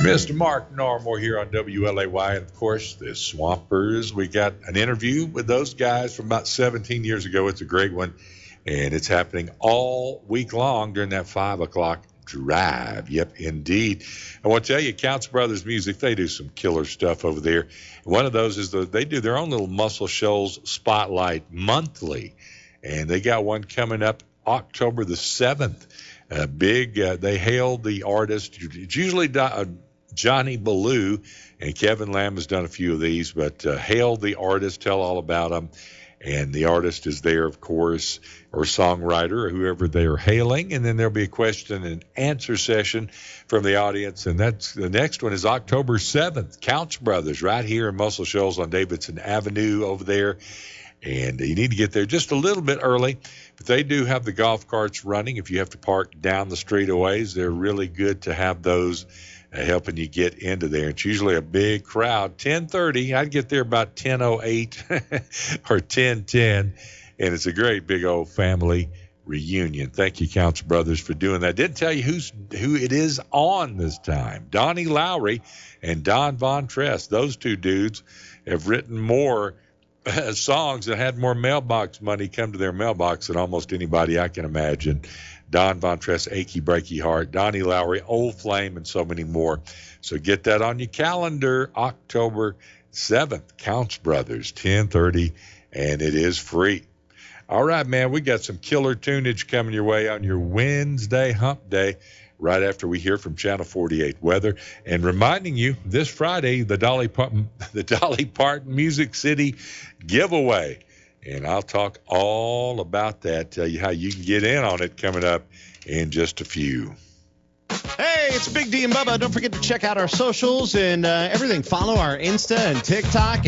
Mr. Mark Narmore here on WLAY. And, of course, the Swampers. We got an interview with those guys from about 17 years ago. It's a great one, and it's happening all week long during that 5 o'clock drive. Yep, indeed. I want to tell you, Counts Brothers Music, they do some killer stuff over there. One of those is they do their own little Muscle Shoals Spotlight monthly, and they got one coming up October the 7th. They hailed the artist. It's usually Johnny Ballou, and Kevin Lamb has done a few of these, but hail the artist, tell all about them. And the artist is there, of course, or songwriter, or whoever they are hailing. And then there'll be a question and answer session from the audience. And that's the next one is October 7th. Counts Brothers, right here in Muscle Shoals on Davidson Avenue over there. And you need to get there just a little bit early. But they do have the golf carts running. If you have to park down the street a ways, they're really good to have those helping you get into there. It's usually a big crowd. 10:30, I'd get there about 10:08 or 10:10, and it's a great big old family reunion. Thank you, Counts Brothers, for doing that. Didn't tell you who it is on this time. Donnie Lowry and Don Von Tress. Those two dudes have written more songs that had more mailbox money come to their mailbox than almost anybody I can imagine. Don Von Tress, Achy Breaky Heart, Donnie Lowry, Old Flame, and so many more. So get that on your calendar, October 7th, Counts Brothers, 10:30, and it is free. All right, man, we got some killer tunage coming your way on your Wednesday hump day right after we hear from Channel 48 weather. And reminding you, this Friday, the Dolly Parton Music City giveaway. And I'll talk all about that, tell you how you can get in on it coming up in just a few. Hey, it's Big D and Bubba. Don't forget to check out our socials and everything. Follow our Insta and TikTok.